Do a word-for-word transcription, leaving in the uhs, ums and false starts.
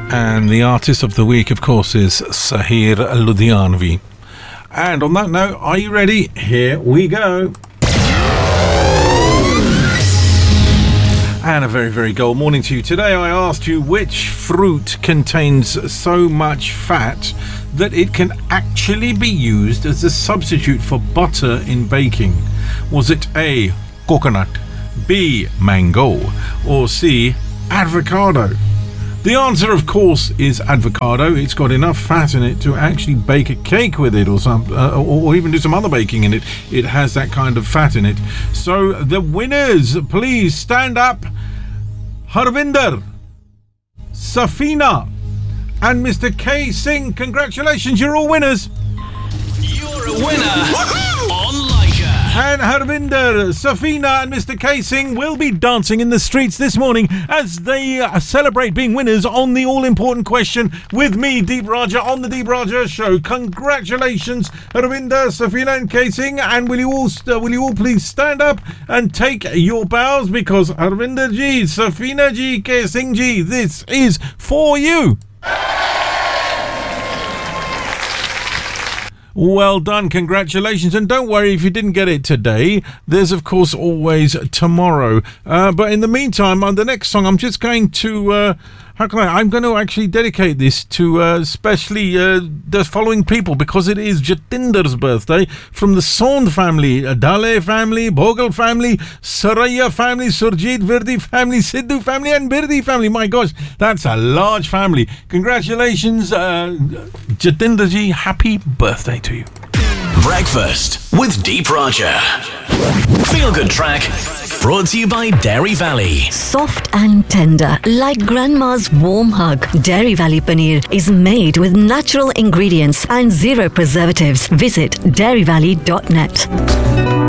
And the artist of the week, of course, is Sahir Ludhianvi. And on that note, are you ready? Here we go. And a very, very gold morning to you. Today I asked you which fruit contains so much fat that it can actually be used as a substitute for butter in baking. Was it A, coconut, B, mango, or C, avocado? The answer, of course, is avocado. It's got enough fat in it to actually bake a cake with it, or some, uh, or even do some other baking in it. It has that kind of fat in it. So the winners, please stand up. Harvinder, Safina, and Mister K. Singh. Congratulations, you're all winners. You're a winner on Leica. And Harvinder, Safina, and Mister K. Singh will be dancing in the streets this morning as they uh, celebrate being winners on the all-important question with me, Deep Raja, on the Deep Raja Show. Congratulations, Harvinder, Safina, and K. Singh. And will you all st- will you all please stand up and take your bows, because Harvinder ji, Safina ji, K. Singh ji, this is for you. Well done, congratulations, and don't worry if you didn't get it today. There's of course always tomorrow. Uh, but in the meantime, on the next song, I'm just going to uh, how can I? I'm going to actually dedicate this to uh, especially uh, the following people, because it is Jatinder's birthday, from the Sond family, Dale family, Bogle family, Saraya family, Surjit Virdi family, Sidhu family, and Birdi family. My gosh, that's a large family. Congratulations, uh, Jatinder ji. Happy birthday to you. Breakfast with Deep Raja. Feel good track. Brought to you by Dairy Valley. Soft and tender, like grandma's warm hug. Dairy Valley paneer is made with natural ingredients and zero preservatives. Visit dairy valley dot net.